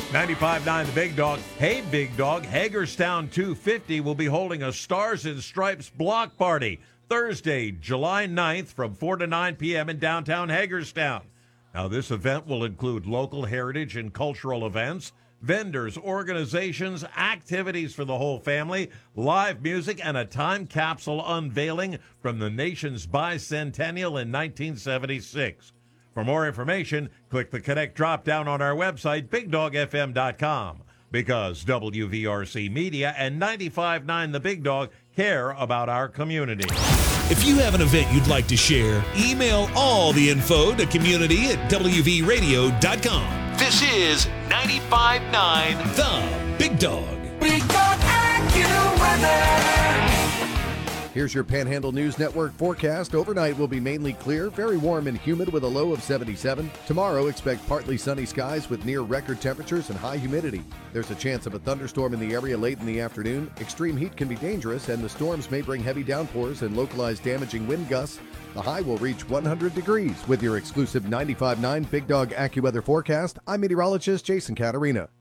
95.9 The Big Dog. Hey, Big Dog, Hagerstown 250 will be holding a Stars and Stripes block party Thursday, July 9th from 4 to 9 p.m. in downtown Hagerstown. Now, this event will include local heritage and cultural events, vendors, organizations, activities for the whole family, live music, and a time capsule unveiling from the nation's bicentennial in 1976. For more information, click the Connect drop-down on our website, BigDogFM.com, because WVRC Media and 95.9 The Big Dog care about our community. If you have an event you'd like to share, email all the info to community@WVRadio.com. This is 95.9 The Big Dog. Big Dog AccuWeather. Here's your Panhandle News Network forecast. Overnight will be mainly clear, very warm and humid with a low of 77. Tomorrow, expect partly sunny skies with near record temperatures and high humidity. There's a chance of a thunderstorm in the area late in the afternoon. Extreme heat can be dangerous, and the storms may bring heavy downpours and localized damaging wind gusts. The high will reach 100 degrees. With your exclusive 95.9 Big Dog AccuWeather forecast, I'm meteorologist Jason Caterina.